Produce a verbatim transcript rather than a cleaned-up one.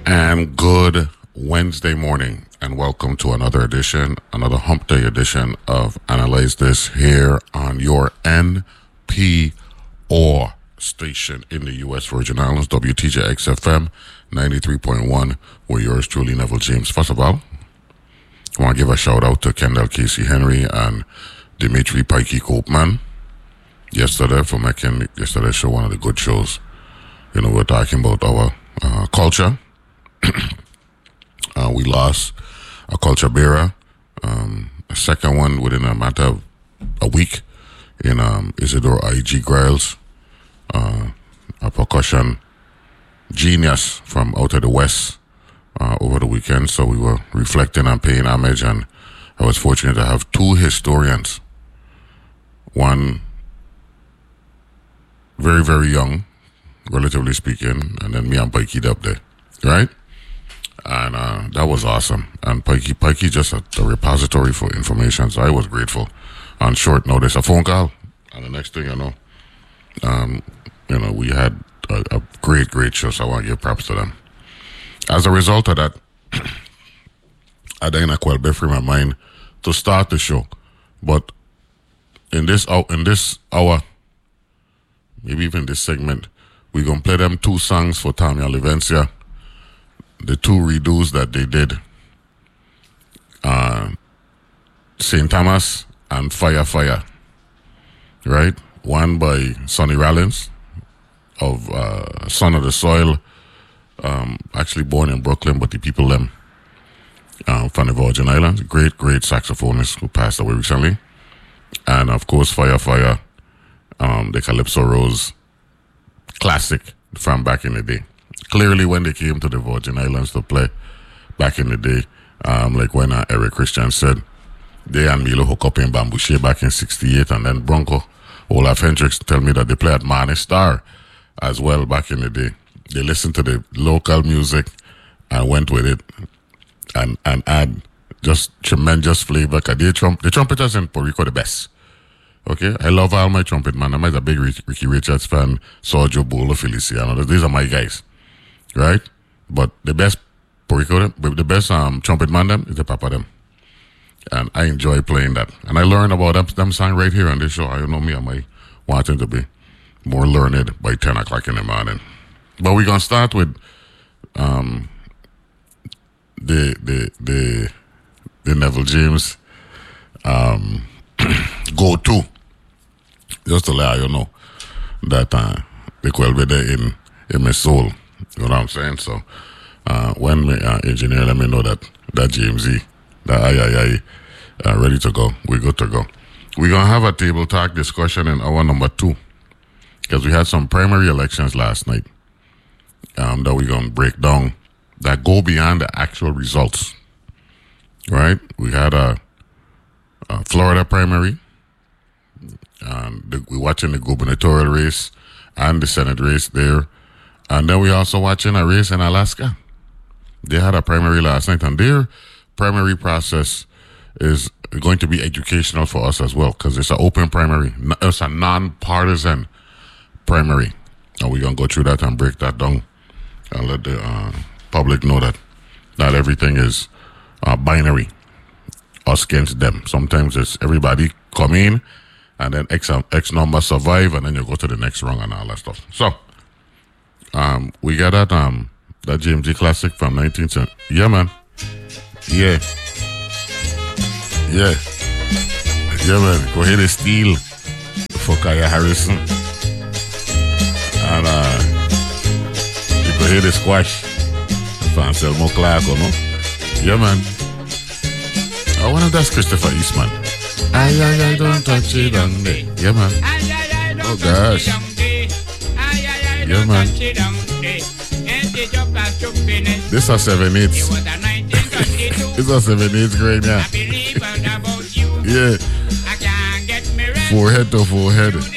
And good Wednesday morning, and welcome to another edition, another Hump Day edition of Analyze This here on your N P R station in the U S Virgin Islands, W T J X F M ninety-three point one, with yours truly, Neville James. First of all, I want to give a shout out to Kendall Casey Henry and Dimitri Pikey Copeman yesterday for making yesterday's show one of the good shows. You know, we're talking about our uh, culture. uh, we lost a culture bearer, um, a second one within a matter of a week in um, Isidore I G Griles, uh, a percussion genius from out of the West uh, over the weekend. So we were reflecting and paying homage, and I was fortunate to have two historians, one very, very young, relatively speaking, and then me and Pikey up there, right? And uh, that was awesome. And Pikey, Pikey just a, a repository for information, so I was grateful. On short notice, a phone call, and the next thing you know, um, you know, we had a, a great, great show, so I want to give props to them. As a result of that, I then I quite free my mind to start the show. But in this, in this hour, maybe even this segment, we're going to play them two songs for Tommy Olivencia. The two redos that they did, uh, Saint Thomas and Fire Fire, right? One by Sonny Rollins of uh, Son of the Soil, um, actually born in Brooklyn, but the people them uh, from the Virgin Islands. Great, great saxophonist who passed away recently. And of course, Fire Fire, um, the Calypso Rose classic from back in the day. Clearly, when they came to the Virgin Islands to play back in the day, um, like when uh, Eric Christian said, they and Milo hook up in Bambouche back in sixty-eight, and then Bronco, Olaf Hendricks tell me that they play at Manny Star as well back in the day. They listened to the local music and went with it and, and add just tremendous flavor. Cause they trump, the trumpeters in Puerto Rico the best. Okay, I love all my trumpet man. I'm a big Ricky Richards fan, Sergio Bolo, Feliciano. These are my guys. Right? But the best Puerto Rico, the best um, trumpet man them is the Papa them. And I enjoy playing that. And I learned about them, them song right here on this show. I know me, I might wanting to be more learned by ten o'clock in the morning. But we're going to start with um, the, the, the, the Neville James um, go-to. Just to let you know that uh, they could be there in, in my soul. You know what I'm saying? So, uh, when my uh, engineer let me know that that J M Z, that I I I, uh, ready to go, we're good to go. We're going to have a table talk discussion in hour number two, because we had some primary elections last night um, that we're going to break down that go beyond the actual results, right? We had a, a Florida primary. Um, the, we're watching the gubernatorial race and the Senate race there. And then we also watching a race in Alaska. They had a primary last night, and their primary process is going to be educational for us as well, because it's an open primary. It's a non-partisan primary. And we're going to go through that and break that down and let the uh, public know that not everything is uh, binary, us against them. Sometimes it's everybody come in, and then X, X number survive, and then you go to the next round and all that stuff. So, Um, we got that um that J M G classic from nineteen seventy. Yeah, man. Yeah. Yeah. Yeah, man. Go ahead and steal for Kaya Harrison. And uh you go ahead and squash for Anselmo Clark, or no? Yeah, man. I wonder if that's Christopher Eastman. Ay, ay, ay, don't touch it on me. Yeah, man. Oh, gosh. Yeah, man. This is seven eighths. This is seven eighths grade, yeah. Yeah. Forehead to forehead.